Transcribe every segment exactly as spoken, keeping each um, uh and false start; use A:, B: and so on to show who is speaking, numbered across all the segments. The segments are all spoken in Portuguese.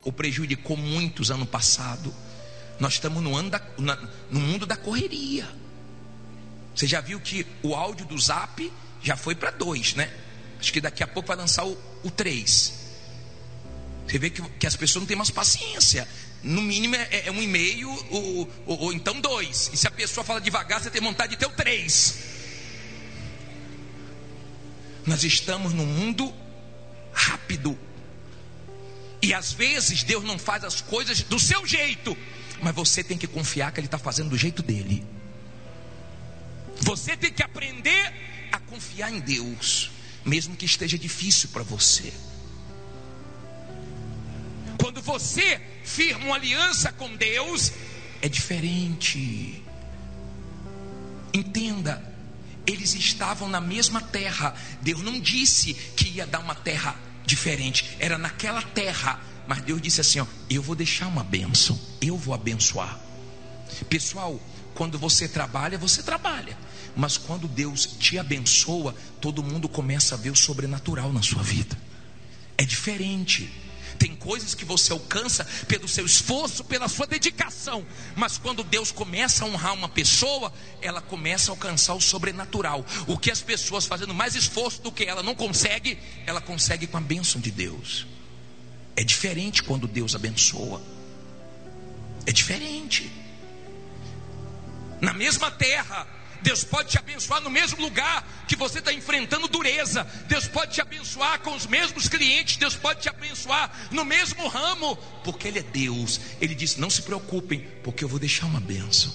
A: ou prejudicou muitos ano passado. Nós estamos no, ano da, na, no mundo da correria. Você já viu que o áudio do Zap já foi para dois, né? Acho que daqui a pouco vai lançar o, o três. Você vê que, que as pessoas não têm mais paciência. No mínimo é, é um e-mail ou, ou, ou então dois. E se a pessoa fala devagar, você tem vontade de ter o três. Nós estamos num mundo rápido. E às vezes Deus não faz as coisas do seu jeito, mas você tem que confiar que Ele está fazendo do jeito dele. Você tem que aprender a confiar em Deus, mesmo que esteja difícil para você. Quando você firma uma aliança com Deus, é diferente. Entenda, eles estavam na mesma terra. Deus não disse que ia dar uma terra diferente, era naquela terra. Mas Deus disse assim, ó, eu vou deixar uma bênção, eu vou abençoar. Pessoal, quando você trabalha, você trabalha. Mas quando Deus te abençoa, todo mundo começa a ver o sobrenatural na sua vida. É diferente. Tem coisas que você alcança pelo seu esforço, pela sua dedicação. Mas quando Deus começa a honrar uma pessoa, ela começa a alcançar o sobrenatural. O que as pessoas fazendo mais esforço do que ela não consegue, ela consegue com a bênção de Deus. É diferente quando Deus abençoa. É diferente. Na mesma terra, Deus pode te abençoar no mesmo lugar que você está enfrentando dureza. Deus pode te abençoar com os mesmos clientes. Deus pode te abençoar no mesmo ramo, porque Ele é Deus. Ele disse, não se preocupem, porque eu vou deixar uma bênção.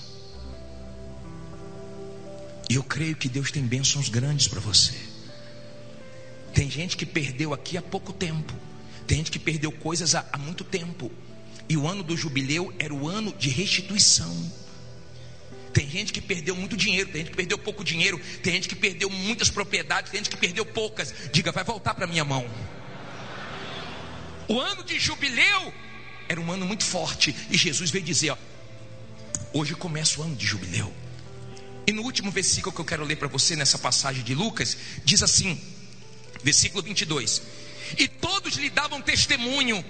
A: E eu creio que Deus tem bênçãos grandes para você. Tem gente que perdeu aqui há pouco tempo. Tem gente que perdeu coisas há, há muito tempo. E o ano do jubileu era o ano de restituição. Tem gente que perdeu muito dinheiro, tem gente que perdeu pouco dinheiro, tem gente que perdeu muitas propriedades, tem gente que perdeu poucas. Diga, vai voltar para minha mão. O ano de jubileu era um ano muito forte. E Jesus veio dizer, ó, hoje começa o ano de jubileu. E no último versículo que eu quero ler para você nessa passagem de Lucas, diz assim, versículo vinte e dois: e todos lhe davam testemunho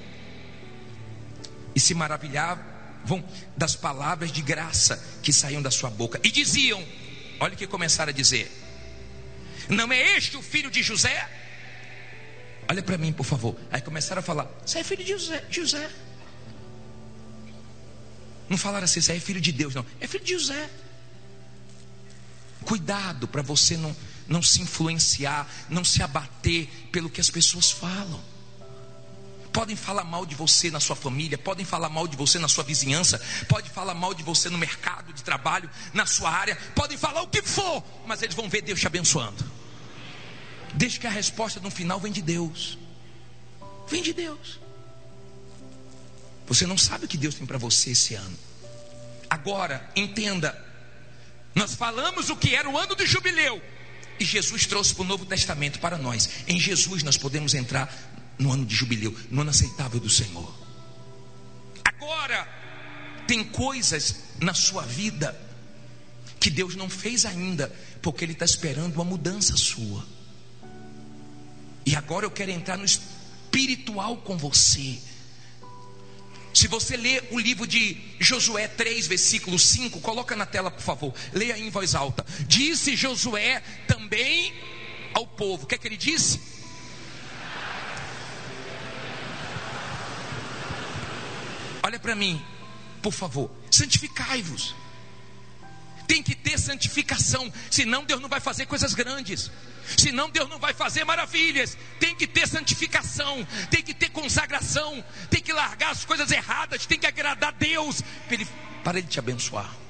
A: e se maravilhavam das palavras de graça que saíam da sua boca. E diziam, olha o que começaram a dizer: não é este o filho de José? Olha para mim, por favor. Aí começaram a falar, você é filho de José, José. Não falaram assim, você é filho de Deus, não, é filho de José. Cuidado para você não, não se influenciar, não se abater pelo que as pessoas falam. Podem falar mal de você na sua família, podem falar mal de você na sua vizinhança, podem falar mal de você no mercado de trabalho, na sua área, podem falar o que for, mas eles vão ver Deus te abençoando. Desde que a resposta no final vem de Deus. Vem de Deus. Você não sabe o que Deus tem para você esse ano. Agora, entenda, nós falamos o que era o ano do jubileu, e Jesus trouxe para o Novo Testamento para nós. Em Jesus nós podemos entrar no ano de jubileu, no ano aceitável do Senhor. Agora, tem coisas na sua vida que Deus não fez ainda, porque Ele está esperando uma mudança sua. E agora eu quero entrar no espiritual com você. Se você ler o livro de Josué três, versículo cinco, coloca na tela, por favor, leia em voz alta. Disse Josué também ao povo, o que é que ele disse? Olha para mim, por favor, santificai-vos. Tem que ter santificação, senão Deus não vai fazer coisas grandes, senão Deus não vai fazer maravilhas. Tem que ter santificação, tem que ter consagração, tem que largar as coisas erradas, tem que agradar a Deus para ele, para ele te abençoar.